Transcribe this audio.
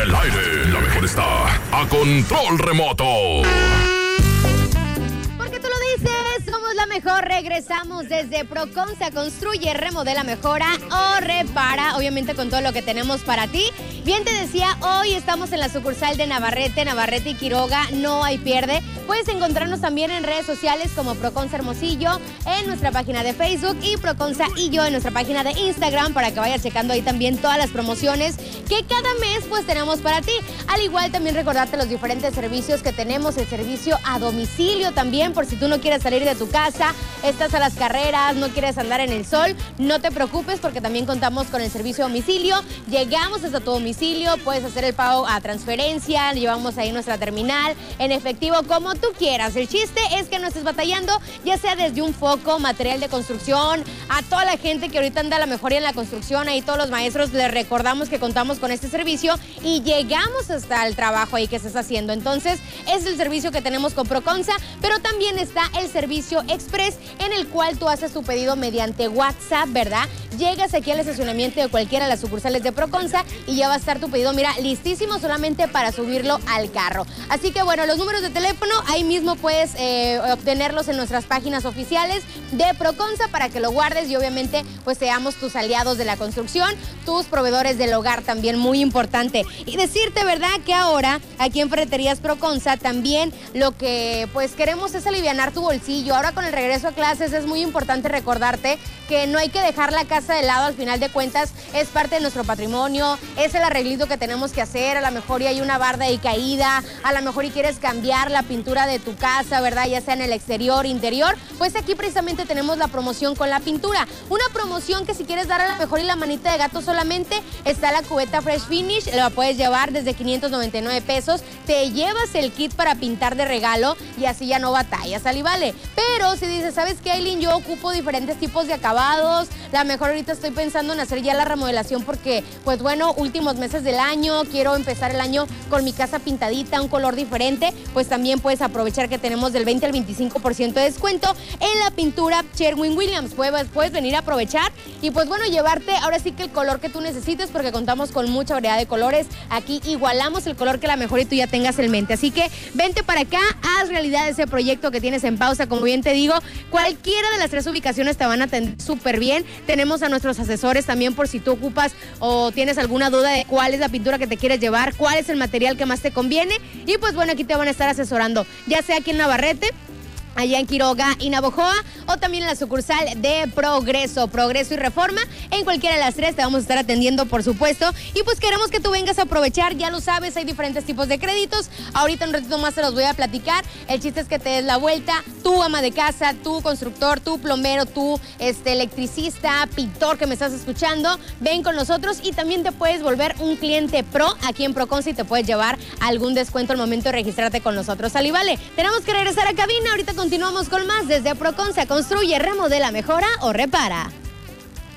el aire, la mejor está a control remoto. Porque tú lo dices, somos la mejor. Regresamos desde Proconsa. Construye, remodela, mejora o repara. Obviamente con todo lo que tenemos para ti. Bien te decía, hoy estamos en la sucursal de Navarrete y Quiroga. No hay pierde. Puedes encontrarnos también en redes sociales como Proconsa Hermosillo, en nuestra página de Facebook y Proconsa y yo en nuestra página de Instagram para que vayas checando ahí también todas las promociones que cada mes pues tenemos para ti. Al igual también recordarte los diferentes servicios que tenemos, el servicio a domicilio también, por si tú no quieres salir de tu casa, estás a las carreras, no quieres andar en el sol, no te preocupes porque también contamos con el servicio a domicilio. Llegamos hasta tu domicilio, puedes hacer el pago a transferencia, llevamos ahí nuestra terminal, en efectivo, como tú quieras. El chiste es que no estés batallando, ya sea desde un foco, material de construcción, a toda la gente que ahorita anda a la mejoría en la construcción, ahí todos los maestros les recordamos que contamos con este servicio y llegamos hasta el trabajo ahí que estés haciendo. Entonces, es el servicio que tenemos con Proconsa, pero también está el servicio express en el cual tú haces tu pedido mediante WhatsApp, ¿verdad? Llegas aquí al estacionamiento de cualquiera de las sucursales de Proconsa y ya va a estar tu pedido, mira, listísimo solamente para subirlo al carro. Así que bueno, los números de teléfono, ahí mismo puedes obtenerlos en nuestras páginas oficiales de Proconsa para que lo guardes y obviamente pues seamos tus aliados de la construcción, tus proveedores del hogar también, muy importante. Y decirte, ¿verdad?, que ahora aquí en Ferreterías Proconsa también lo que pues queremos es alivianar tu bolsillo. Ahora con el regreso a clases es muy importante recordarte que no hay que dejar la casa de lado, al final de cuentas es parte de nuestro patrimonio, es el arreglito que tenemos que hacer, a lo mejor y hay una barda ahí caída, a lo mejor y quieres cambiar la pintura de tu casa, ¿verdad?, ya sea en el exterior, interior, pues aquí precisamente tenemos la promoción con la pintura, una promoción que si quieres dar a lo mejor y la manita de gato solamente, está la cubeta Fresh Finish, la puedes llevar desde 599 pesos, te llevas el kit para pintar de regalo y así ya no batallas, ¿sale? Vale, pero si dices, ¿sabes qué, Aileen? Yo ocupo diferentes tipos de acabados, la mejor ahorita estoy pensando en hacer ya la remodelación porque, pues bueno, últimos meses del año, quiero empezar el año con mi casa pintadita, un color diferente, pues también puedes aprovechar que tenemos del 20 al 25% de descuento en la pintura Sherwin-Williams. Puedes venir a aprovechar y pues bueno, llevarte ahora sí que el color que tú necesites porque contamos con mucha variedad de colores. Aquí igualamos el color que la mejor y tú ya tengas en mente. Así que vente para acá, haz realidad ese proyecto que tienes en pausa. Como bien te digo, cualquiera de las 3 ubicaciones te van a atender súper bien. Tenemos a nuestros asesores también por si tú ocupas o tienes alguna duda de cuál es la pintura que te quieres llevar, cuál es el material que más te conviene. Y pues bueno, aquí te van a estar asesorando, ya sea aquí en Navarrete, allá en Quiroga y Navojoa, o también en la sucursal de Progreso y Reforma. En cualquiera de las 3 te vamos a estar atendiendo, por supuesto. Y pues queremos que tú vengas a aprovechar, ya lo sabes, hay diferentes tipos de créditos. Ahorita un ratito más te los voy a platicar. El chiste es que te des la vuelta, tú ama de casa, tú constructor, tú plomero, tú electricista, pintor que me estás escuchando, ven con nosotros y también te puedes volver un cliente pro aquí en Proconsa y te puedes llevar algún descuento al momento de registrarte con nosotros. ¿Sale? Vale, tenemos que regresar a cabina, ahorita continuamos con más desde Proconsa. Construye, remodela, mejora o repara.